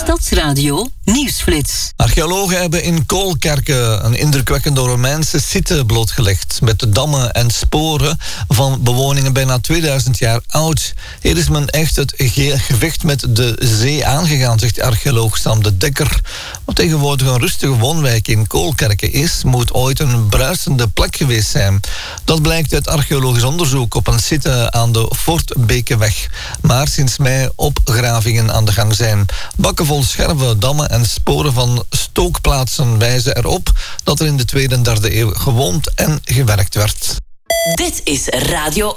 Stadsradio Nieuwsflits. Archeologen hebben in Koolkerke een indrukwekkende Romeinse site blootgelegd met de dammen en sporen van bewoningen bijna 2000 jaar oud. Hier is men echt het gevecht met de zee aangegaan, zegt archeoloog Sam de Dekker. Wat tegenwoordig een rustige woonwijk in Koolkerke is, moet ooit een bruisende plek geweest zijn. Dat blijkt uit archeologisch onderzoek op een site aan de Fortbekeweg. Maar sinds mei opgravingen aan de gang zijn. Bakken vol scherven, dammen en sporen van stookplaatsen wijzen erop dat er in de 2e en 3e eeuw gewoond en gewerkt werd. Dit is Radio